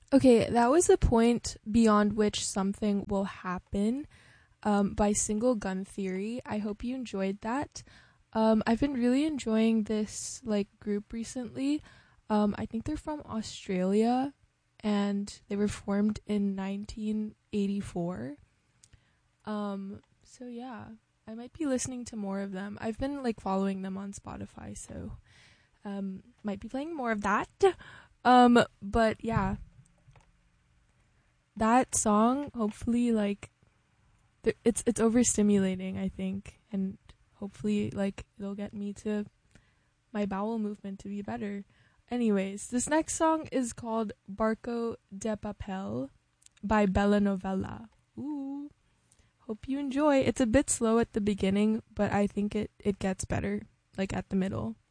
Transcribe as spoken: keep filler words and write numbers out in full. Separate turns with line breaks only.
Okay, that was the point beyond which something will happen, um, by Single Gun Theory. I hope you enjoyed that. Um, I've been really enjoying this like group recently. Um, I think they're from Australia, and they were formed in nineteen eighty-four. Um, so yeah, I might be listening to more of them. I've been like following them on Spotify, so um, might be playing more of that. Um, but yeah, that song hopefully like th- it's it's overstimulating, I think, and hopefully like it'll get me to my bowel movement to be better. Anyways, this next song is called Barco de Papel by Bella Novella. Ooh. Hope you enjoy. It's a bit slow at the beginning, but I think it, it gets better, like at the middle.